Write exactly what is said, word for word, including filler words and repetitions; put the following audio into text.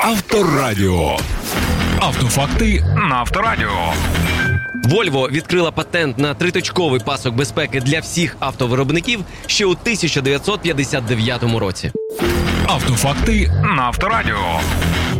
Авторадіо. Автофакти на Авторадіо. Volvo відкрила патент на триточковий пасок безпеки для всіх автовиробників ще у тисяча дев'ятсот п'ятдесят дев'ятому році. Автофакти на Авторадіо.